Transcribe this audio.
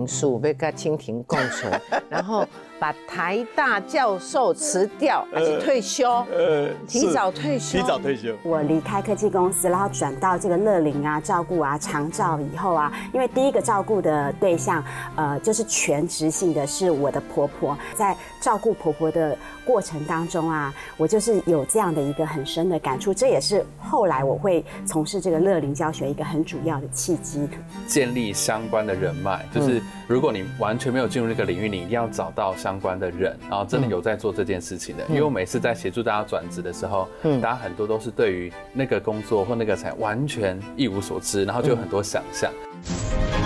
树要跟蜻蜓共存，然后把台大教授辞掉，而且退休，提早退休。 我离开科技公司，然后转到这个乐龄啊、照顾啊、长照以后啊，因为第一个照顾的对象，就是全职性的是我的婆婆，在照顾婆婆的过程当中啊，我就是有这样的一个很深的感触，这也是后来我会从事这个乐龄教学一个很主要的契机。 建立相关的人脉，就是如果你完全没有进入这个领域，你一定要找到相关的人，然后真的有在做这件事情的。因为我每次在协助大家转职的时候，大家很多都是对于那个工作或那个产业完全一无所知，然后就有很多想象。